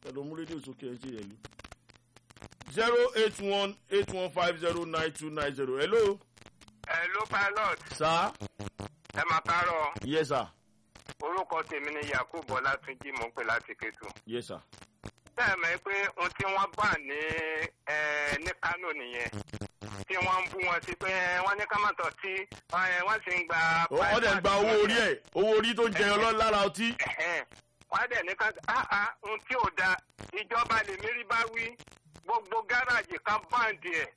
ẹ̀dọ̀ mú rédíò sókè ẹ̀ ṣe yẹn lu 08181509290. Hello. Hello pilot. Sir. Ẹ máa kárọ̀. Yes sir. Orúkọ tèmi ni Yakubu Ọlátúnjí, mò ń pè láti Kétu. Yes sir. Sẹ́ẹ̀mẹ́ pé ohun tí wọ́n gbà ní Kánò nìyẹn. Tí wọ́n ń bú wọn sí pé wọ́n ní ká má tọ̀ tí wọ́n sì ń gba. Wọ́n dẹ̀ gba owó orí ẹ̀, owó orí tó ń jẹyọ lára ọtí. Wọ́n dẹ̀ ní ká ohun tí ò da ìjọba lèmi rí bá wí gbogbo gáràjì ká báǹdì ẹ̀.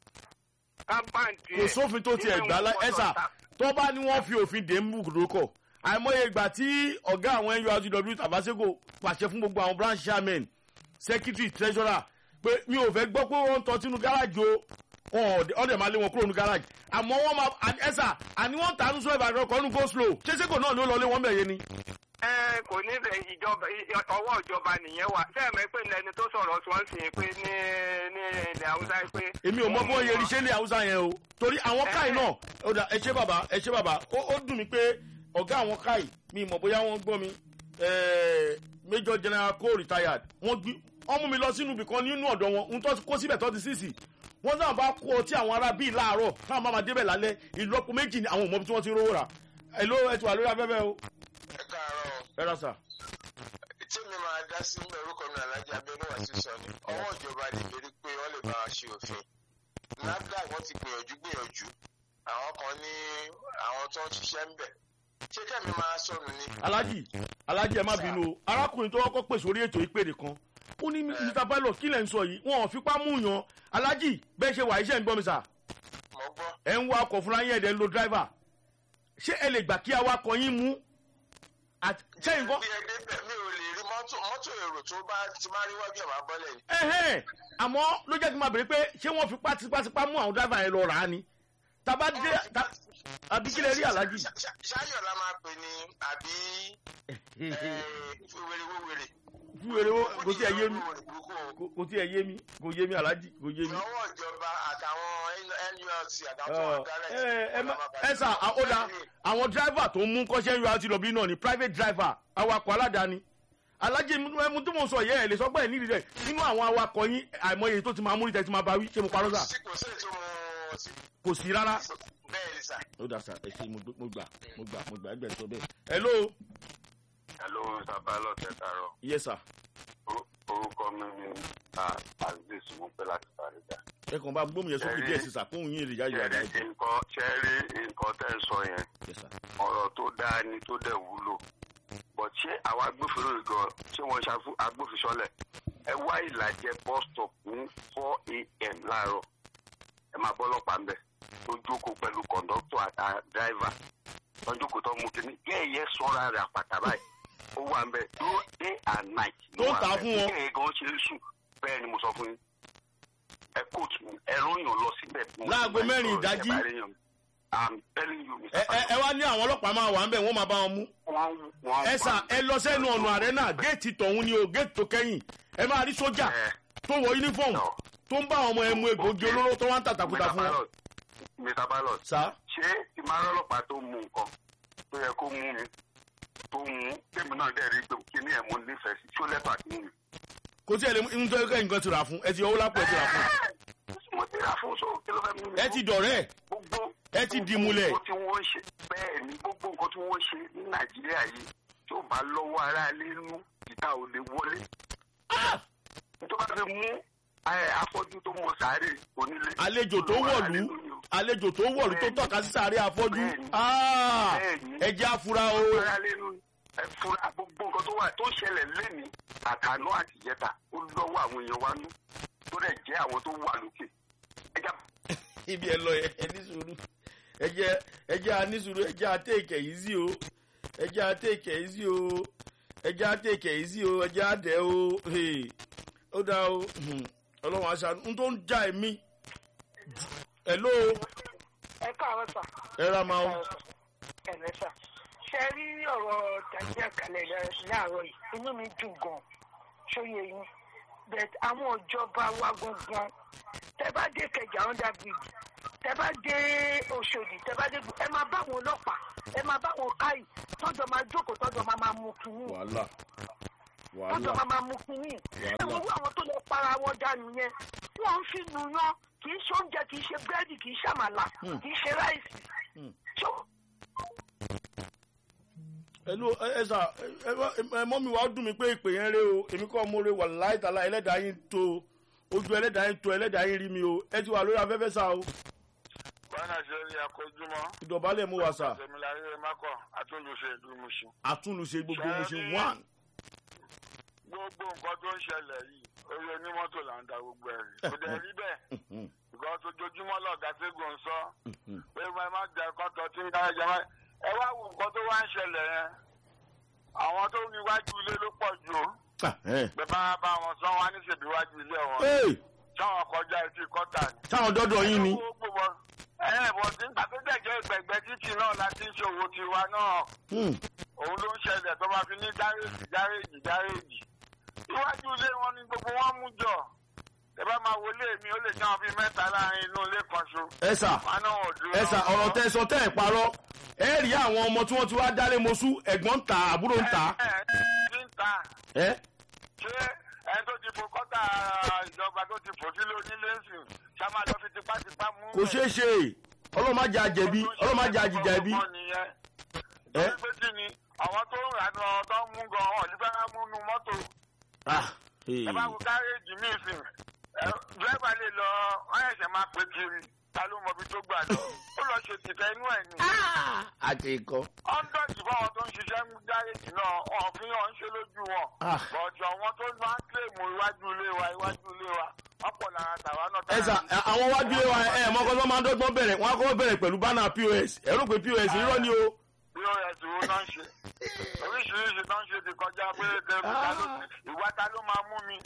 Kò sófin tó tiẹ̀ gbà ẹ̀sà tó bá ní wọ́n fi òfin dè ń bùkúrúkọ̀. Àìmọye ìgbà tí ọ̀gá àwọn NURTW Tabaseko pàṣẹ fún gbogbo àwọn branch chairman secretary treasurer pé mi ò fẹ́ gbọ́ pé wọ́n ń tọ́ sínú gáràjì o ọ̀dẹ̀ máa lé wọn kúrò ní gáràjì àmọ́ wọ́n máa ẹ̀sà àní wọ́n tàánú sọ ìbàdàn kan ní go slow ṣé sẹ́kọ̀ náà ló lọ lé wọ́n bẹ̀yẹ ni. Kò ní bẹ ìjọba ọwọ́ ìjọba nìyẹn wà sẹ́ẹ̀mẹ́ pé lẹni tó sọ̀rọ̀ tí wọ́n sì ń pé ní ilẹ̀ Haúsá pé. Èmi ò mọ bí wọ́n yẹ iṣẹ́ ilẹ̀ Haúsá yẹn o torí àwọn káì náà ẹ ṣé bàbá ó dùn mí pé ọ̀gá àwọn káì mi mọ̀ bóyá wọ́n gbọ́ mi Major General Cole retired wọ́n mú mi lọ sínú ibìkan nínú ọ̀dọ̀ wọn ń tọ́ kó síbẹ̀ tọ́ ti sísì wọ́n náà bá kó ọtí àwọn ará bíi láàárọ̀ káwọn máa débẹ̀ lálẹ́ ìlọ́po méjì ni àwọn òmòbí tí wọ́n ti rówó rà ẹ ló ẹ ti wà lórí afẹ́fẹ́ o. Ẹ káàárọ̀. Ẹ rà sà. Tí mi máa dá sí orúkọ mi Alhaji Abíọ́dún Wasiu sọ ni ọwọ́ ìjọba lè lérí pé wọ́n lè bá wa ṣe òfin. NAFDAC wọ́n ti gbìyànjú àwọn kan ní àwọn tó ń ṣiṣẹ́ ń bẹ̀. Ṣé kẹ́mi máa sọnù ni? Alhaji ẹ má bínú o arákùnrin tó kọ́kọ́ pèsè orí ètò ìpèrè kan ó ní Mr. Pilot kí lẹ̀ ń sọ yìí wọn ò fipá mú yan Alhaji bẹ́ẹ̀ ṣe wà iṣẹ́ ń gbọ́ mi sà. Mo gbọ́. Ẹ ń wa ọkọ̀ fúnra yín ẹ̀dẹ̀ ń lo driver ṣé ẹ lè gbà kí awakọ̀ yín mú ṣé nǹkan. Mi ò lè rí mọ́tò èrò tó bá ti máa rí wájú ẹ̀ máa bọ́lẹ̀ ni. Àmọ́ ló jẹ́ kí n máa bèrè pé ṣé wọ́n fi pátípátá mú àwọn driver yẹn lọ rà á ni tàbá dé àbí kí lè rí Alhaji. Ṣáyọ̀ la máa pè ní àbí wèrè. Kò tí ẹ yé mi Alhaji kò yé mi. Lọ́wọ́ ìjọba àtàwọn NURT àtàwọn tó wà dálẹ̀. Ẹ sà ó da àwọn driver tó ń mú kọ́ṣẹ́ NURTW náà ni private driver awakọ̀ aládàáni Alhaji ẹmu tí mo sọ yẹ ẹ lè sọ pé ẹ nídìí rẹ nínú àwọn awakọ̀ yín àìmọye tó ti máa múlítẹ̀ tí máa bá wí ṣé mo parọ́ sà. Kò sí rárá. Bẹ́ẹ̀ni sà. Ó dà sà ẹ ṣe mo gbà ẹgbẹ́ sọ bẹ́ẹ̀. Hello. Hello Mr. Pilot ẹ káàárọ̀. Yes sir. Orúkọ mi ni Aziz mo pẹ́ láti Fàrídà. Ẹ kàn bá gbóhùn yẹn sókè díẹ̀ sí sàkóhùn yín ìrìyà yìí àdáyé. Ṣé rí nǹkan tẹ́ ń sọ yẹn ọ̀rọ̀ tó dáa ni tó dẹ̀ wúlò but ṣé àwọn agbófinró gan ṣé wọ́n ṣe agbófinṣọ́lẹ̀ ẹ wá Ìlàjẹ bus stop ní 4 a.m. láàárọ̀ ẹ máa bọ́ ọlọ́pàá ń bẹ̀ tó jókòó pẹ̀lú kọ̀ǹdọ́tọ̀ àti dáìvà tó jókòó tó mú kínní yẹ́ẹ̀yẹ́ sọ́ra rẹ̀ àpàtà báyìí ó wà ń bẹ̀ day and night tó ń ta fún wọn. kí ẹ̀ gan ṣe é sùn bẹ́ẹ̀ ni mo sọ fún yín ẹ kóòtù ẹ̀rọ yàn lọ síbẹ̀. láago mẹ́rin ìdájí. I'm telling you Mr. ẹ wá ní àwọn ọlọ́pàá máa wà ń bẹ̀ wọ́n máa bá wọn mú. ẹ sà ẹ lọ sẹ́nu ọ̀nà àrẹ́nà géètì tọ̀hún ni o géètì tó kẹ́yìn ẹ máa rí sójà tó wọ uniform tó ń bá àwọn ọmọ ẹmu egbògi olóró tó wá ń tàtàkùtà fún wọn. Mr. Pilot sà. ṣé ìmọ̀ràn ọlọ́pàá tó mú nǹkan tó yẹ kó mú mi tó mú tèmi náà dẹ̀ rí pé kí ni ẹ̀ mú nífẹ̀ẹ́ sí tí ó lẹ́tọ̀ọ́ àti mú mi. kò tí ẹ lè ń tọ́ ẹ̀kọ́ nǹkan ti rà fún ẹ ti owó lápò ẹ ti rà fún. mo ti rà fún so kí ló fẹ́ mú mi. ẹ ti dọ̀rẹ́ ẹ ti dìmúlẹ̀. gbogbo nǹkan tí wọ́n ṣe bẹ́ẹ̀ ni gbogbo nǹkan tí wọ́n ṣe ní Nàìjíríà yìí tí ó bá lọ́wọ́ ara ilé inú ìta ò lè wọlé. tó bá fi mú afọ́jú tó mọ sáré onílé. àlejò tó wọ̀lú tó tọ́ka sí sáré afọ́jú ẹ jẹ́ àfúrá o. ẹ̀fúra gbogbo nǹkan tó wà tó ṣẹlẹ̀ lẹ́ni àtàná àtìjẹta ó lọ́wọ́ àwọn èèyàn wa nú tó dẹ̀ jẹ́ àwọn tó wà lókè. ibi ẹ lọ ẹ ní sùúrù ẹ jẹ́ anísùúrù ẹ jẹ́ àtẹ̀kẹ̀ yìí sí o ẹ jẹ́ àtẹ̀kẹ̀ yìí sí o ẹ jẹ́ àtẹ̀kẹ̀ yìí sí o ẹ jẹ́ àdẹ o ó dá o ọlọ́run aṣáájú n tó ń já ẹ̀mí. hello. ẹ káàárọ̀ sà. ẹ ra máa ń. ẹ lẹ́sà ṣe rí ọ̀rọ̀ tàbí àkàlẹ̀ láàárọ̀ yìí inú mi dùn gan-an ṣóyè yín but àwọn ìjọba wa gangan tẹ bá dé Ìkẹjà under bridge tẹ bá dé Òṣòdì tẹ bá dé ẹ máa bá àwọn ọlọ́pàá ẹ máa bá àwọn káyì tọ́jọ́ máa jókòó tọ́jọ́ máa mú kínní. wàhálà. wọ́n tó máa mú kínní ẹ̀wọ̀n àwọn tó lọ para wọn dànù yẹn wọ́n ń fi nù yan kì í ṣe oúnjẹ kì í ṣe búrẹ́dì kì í ṣàmàlà kì í ṣe ráìsì. ẹlò ẹsà mọ́mí wa dùn mí pé ìpè yẹn rẹ o èmi kọ́ mo rẹ wà láìtàlá ẹlẹ́dàá yín tó ojú ẹlẹ́dàá yín tó ẹlẹ́dàá yín rí mi o ẹ ti wà lórí afẹ́fẹ́ sá o. bọ́nà ṣe rí akójúmọ́. ìdọ̀bálẹ̀ mo wà sá. àtẹ̀míláyé mákọ̀ àtúnlùṣe ìlú Mushin. àtúnlùṣe gbogbo Mushin 1. gbogbo nǹkan tó ń ṣẹlẹ̀ yìí orí onímọ́tò là ń da gbogbo ẹ̀ rí. kò dẹ̀ rí bẹ́ẹ̀ ìgbà tó jojúmọ́ lọ́ọ̀gá ségun sọ pé má jẹ́ kọ́tọ̀ tí ń dára jẹ́ ẹ wá wo nǹkan tó wá ń ṣẹlẹ̀ yẹn àwọn tó ní iwájú ilé ló pọ̀ jù ó bẹ́ẹ̀ bá wọn sọ wọn á ní ṣèbí iwájú ilé wọn táwọn kọjá etí kọ́tà ni. táwọn dọ́dọ̀ yín ni. bọ̀ tí nígbà tó dẹ̀jọ́ ìgbẹ̀gbẹ́ títì náà láti ń ṣòwò tiwa náà òun ló ń ṣẹlẹ̀ tó bá fi ní gáréèjì iwájú ilé wọn ni gbogbo wọn mú jọ ẹ bá máa wọlé mi ó lè jáwọn bíi mẹ́ta láàrin inú ilé kan ṣo. ẹ̀sà ọ̀rọ̀ tẹ́ sọ tẹ́ ẹ̀ parọ́ ẹ rí àwọn ọmọ tí wọ́n ti wá dálé mọ́sú ẹ̀gbọ́n ń ta àbúrò ń ta. ṣé ẹni tó ti fò kọ́tà ìjọba tó ti fò sílé onílé ńsìn ṣá máa lọ fi tipátipá mú. kò ṣeé ṣe ọlọ́màjà àjẹbí ọlọ́màjà àjìjàbí. torí pé kí ni àwọn tó ń rà ní ọ tó ń mú gan ọ nígbà ká mú nu mọ́tò. ẹ bá wo gáréèjì míì sìn dírẹ́bà lè lọ wọ́n ẹ̀ṣẹ̀ máa pè kiri ta ló mọ ibi tó gbà lọ ó lọ ṣe tìfẹ́ inú ẹ̀ ni. àti ikọ́. ọ́ndọ̀tì fáwọn tó ń ṣiṣẹ́ ń gáréèjì náà wọn fi hàn ń ṣe lójú wọn. bọ̀dọ̀ àwọn tó máa ń kílèmù iwájú ilé wa wọ́n pọ̀ lára tàwa náà. ẹ̀sà àwọn iwájú ilé wa mọ́kàn tó máa ń dọ́gbọ́n bẹ̀rẹ̀ wọ́n á kọ́ bẹ̀rẹ̀ pẹ̀lú bánà POS ẹ rò pé POS irọ́ ni o. POS wo náà ń ṣe oríṣiríṣi náà ń ṣe ti kọjá pé ìwà ta ló máa mú mi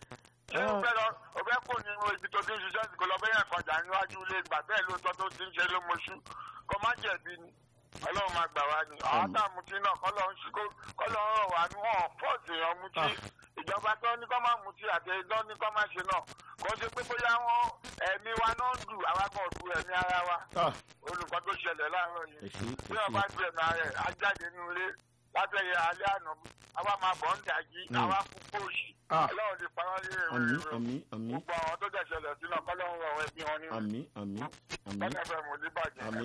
ọbẹ̀ kò ní ibi tó ti ń ṣiṣẹ́ ìsìnkú lọ bẹ́yẹn kọjá níwájú ilé ìgbà bẹ́ẹ̀ ló tọ́ tó ti ń ṣe ló mọṣú kọ́ má jẹ̀bi ni ọlọ́run máa gbà wá ni àwọn tá a mutí náà kọ́ lọ́ọ́ rọ̀ wá ní wọ́n fọ́ọ̀sì èèyàn mutí ìjọba tó ní kọ́ máa mutí àti ẹ̀dọ́ ní kọ́ máa ṣe náà kò ṣe pé bóyá wọn ẹ̀mí wa náà ń dù àwa kan du ẹ̀mí ara wa olùkọ́ tó ṣẹlẹ̀ láàárọ̀ yìí bí ọba ju ẹ̀mí ara rẹ̀ á jáde nínú ilé látẹ̀yẹ alẹ́ àná àwa máa bọ̀ ń dàjí àwa kú kóòṣì ọlọ́run ti parọ́ lé èrè gbogbo àwọn tó jẹ̀ṣẹ̀lẹ̀ sínú ọlọ́run rọ̀ ẹbí wọn nínú kọ́lẹ́fẹ̀ mò ní bàjẹ́. àmì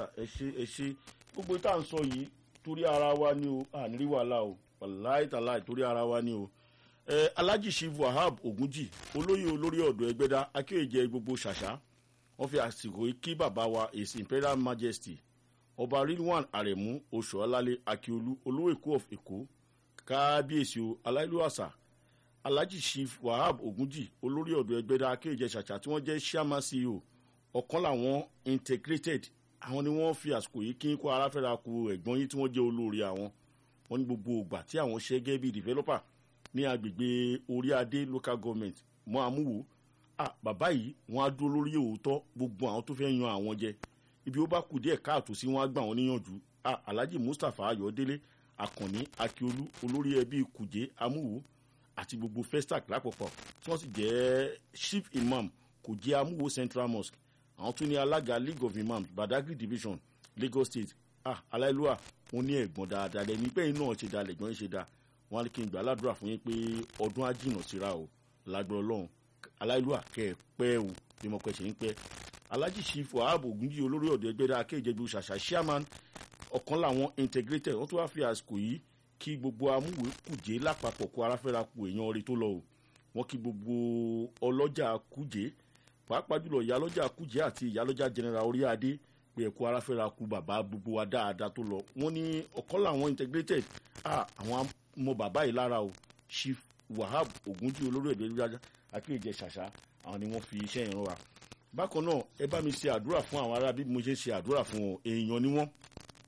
ẹ ṣe gbogbo tá à ń sọ yìí torí ara wa ni o ànírí wàhálà o wàláìtàláì torí ara wa ni o. Alhaji Chief Wahab Ogunji olóyè olórí ọ̀dọ́ Ẹgbẹ́dá akéèjẹ gbogbo ṣàṣà wọ́n fi àsìkò kí bàbá wa His Imperial Majesty ọba Rilwan Aremu Oṣuọlálé Akiolu olówó Èkó of Èkó kábíyèsí o aláìlúwàsà Alhaji Chief Wahab Ogunji olórí ọ̀dọ́ Ẹgbẹ́dá akéèjẹ ṣàṣà tí wọ́n jẹ́ chairman CEO ọ̀kan làwọn integrated àwọn ni wọ́n fi àsìkò yìí kí kó aráfẹ́ra ku ẹ̀gbọ́n yìí tí wọ́n jẹ́ olórí àwọn wọn ní gbogbo ògbà tí àwọn ṣe gẹ́gẹ́ bí developer ní agbègbè orí adé local government mọ́ àmúwò bàbá yìí wọ́n á dúró lórí òótọ́ gbogbo àwọn tó fẹ́ yan àwọn jẹ ibi ó bá kù díẹ̀ káàtó sí wọ́n á gbà wọ́n níyànjú Alhaji Mustapha Ayọ̀délé Akànní Akiolu olórí ẹbí Kùjé Amúwò àti gbogbo Festac lápapọ̀ tí wọ́n sì jẹ́ chief imam Kùjé Amúwò Central Mosque àwọn tó ní alága League of Imams Badagry Division Lagos State aláìlúwà wọn ní ẹ̀gbọ́n dáadáa lẹ́ni pé iná ṣe dáa lẹ́gbọ́n ṣe dáa wọn ní kí n gbà ládùúrà fún yín pé ọdún á jìnnà síra o lágbára Ọlọ́run aláìlúwà kẹ́ ẹ pẹ́ o bí mo pẹ́ ṣe ń pẹ́. Alhaji Chief Wahab Ogunji olórí ọ̀dọ́ Ẹgbẹ́dá akéèjẹ́gbẹ́ ṣàṣà chairman ọ̀kan làwọn integrated wọ́n tó wá fi àsìkò yìí kí gbogbo amúwèé Kùjé lápapọ̀ kó aráfẹ́ra ku èèyàn orí tó lọ o wọ́n kí gbogbo ọlọ́jà Kùjé pàápàá jùlọ ìyálọ́jà Kùjé àti ìyálọ́jà general orí adé pé ẹ̀kọ́ aráfẹ́ra ku bàbá gbogbo wa dáadáa tó lọ wọ́n ní ọ̀kan làwọn integrated àwọn mọ bàbá yìí lára o Chief Wahab Ogunji olórí èdè ìlú akéèjẹ ṣàṣà àwọn ni wọ́n fi iṣẹ́ yẹn rán wa. Bákan náà ẹ bá mi ṣe àdúrà fún àwọn ará bí mo ṣe ṣe àdúrà fún wọn èèyàn ni wọ́n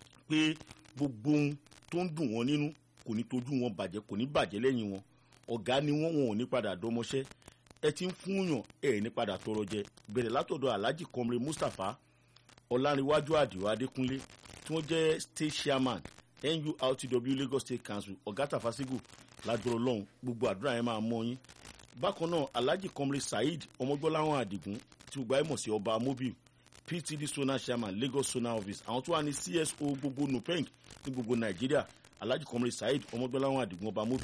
pé gbogbo ohun tó ń dùn wọ́n nínú kò ní tójú wọn bàjẹ́ kò ní bàjẹ́ lẹ́yìn wọn ọ̀gá ni wọ́n ò ní padà dọmọṣẹ́ ẹ ti ń fúnyàn ẹ ní padà tọrọ jẹ bẹ̀rẹ̀ látọ̀dọ̀ Alhaji Comrade Mustapha Ọláníwájú Àdìó Adékúnlé tí wọ́n jẹ́ state chairman NURTW Lagos State Council ọ̀gá Tafasigu lágbọ̀rọ̀ Ọlọ́run gbogbo àdúrà yẹn máa mọ́ yín. Bákan náà Alhaji Comrade Saheed Ọmọgbọ́láwọn Àdìgún tí gbogbo ayé mọ̀ sí ọba mobile PTD Zonal Chairman Lagos Zonal Office àwọn tó wà ní CSO gbogbo NUPENG ní gbogbo Nàìjíríà Alhaji Comrade Saheed Ọmọgbọ́láwọn Àdìgún ọba mobile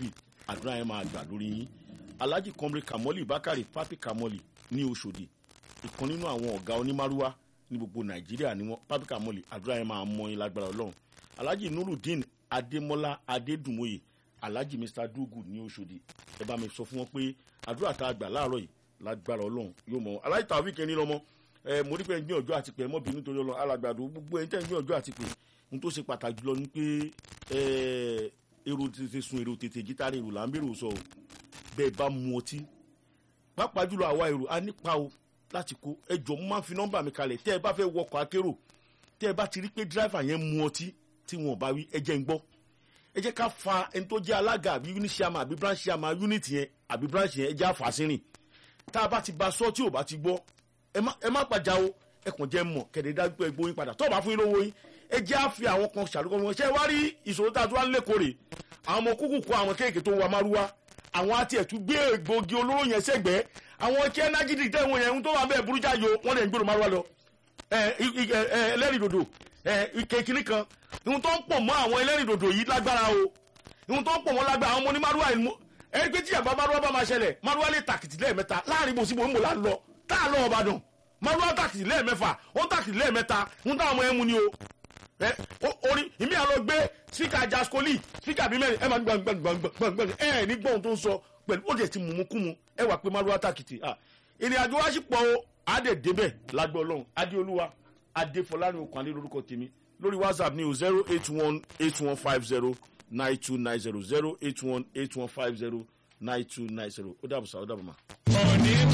àdúrà yẹn máa gbà lórí yín. Alhaji Komre Kamoli Bakari Papi Kamoli ní Oṣòdì, ìkan nínú àwọn ọ̀gá onímárúwá ní gbogbo Nàìjíríà ni wọ́n. Papi Kamoli, àdúrà yẹn máa mọ yín lágbára Ọlọ́run. Alhaji Nurudeen Adémọ́lá Adédùnmóyè Alhaji Mr. Dugu ní Oṣòdì, ẹ bá mi sọ fún wọn pé àdúrà tá a gbà láàárọ̀ yìí lágbára Ọlọ́run yóò mọ. Alhaji Taofik ẹni lọ́mọ mo rí pé ń gbé ọjọ́ àti pé ẹ mọ́ bínú torí Ọlọ́run alágbàdo gbogbo ẹni tẹ́ ń gbé ọjọ́ àti pé ohun tó ṣe pàtàkì jùlọ ni pé èrò tètè sun èrò tètè gítárì èrò là ń bèrò sọ o. Bẹ́ẹ̀ bá mu ọtí pàápàá jùlọ àwa èrò a nípa o láti kó ẹjọ́ mo máa ń fi nọ́mbà mi kalẹ̀ tẹ́ ẹ bá fẹ́ wọkọ̀ akérò tẹ́ ẹ bá ti rí pé dírẹ́fà yẹn mu ọtí tí wọn ò bá wí ẹ jẹ́ ń gbọ́ ẹ jẹ́ ká fa ẹni tó jẹ́ alága àbí unit chairman àbí branch chairman unit yẹn àbí branch yẹn ẹ jẹ́ àfà sírìn tá a bá ti ba sọ tí ò bá ti gbọ́ ẹ má pàjá o ẹ kàn jẹ́ mọ̀ kẹ̀dẹ̀ dájú pé gbóyin padà tó bá fún yín lówó yín ẹ jẹ́ àfi àwọn kan ṣàlùkọ́ wọn ṣe wá rí ìṣòro tá a tún wá lẹ́kọ̀ọ́rẹ́ àwọn ọmọ kúkú kọ àwọn kéèké tó wà márúwá àwọn àti ẹ̀tún gbé egbògi olóró yẹn sẹ́gbẹ̀ẹ́ àwọn kí ẹnájídì tẹ̀wọ̀n yẹn tó wà bẹ́ẹ̀ burújà yo wọ́n lè ń gbèrò márúwá lọ ẹlẹ́rìndòdò ike kiri kan ìhun tó ń pọ̀ mọ́ àwọn ẹlẹ́rìndòdò yìí lágbára o ìhun tó ń pọ̀ mọ́ lágbára àwọn ọmọ ní márúwá yìí ẹni pé tí àgbà márúwá bá máa ṣẹlẹ̀ márúwá lè tàkìtì lẹ́ẹ̀mẹ́ta láàrin bó síbò ń bò láńlọ tá a lọ Ìbàdàn márúwá tàkìtì lẹ́ẹ̀mẹ́fà ó tàkìtì lẹ́ẹ̀mẹ́ta ìhun táwọn ọmọ yẹn mú ni o orí ìmí àlọ́ gbé spíkà jaskoli spíkà bí mẹ́rin ẹ máa gbàngbàngbàngbàngbàng ẹ ní gbọ́n tó ń sọ pẹ̀lú ó jẹ́ ti mùmúkúmu ẹ wà pé márúwá tàkìtì ìrìn àjò wá sí pọ̀ o adé débẹ̀ lágbó Ọlọ́run Adéolúwa Adéfọlárin Okùnadé lórúkọ tèmi lórí WhatsApp ní 08181509290 08181509290 ó dàbọ̀ sá ó dàbọ̀ mà.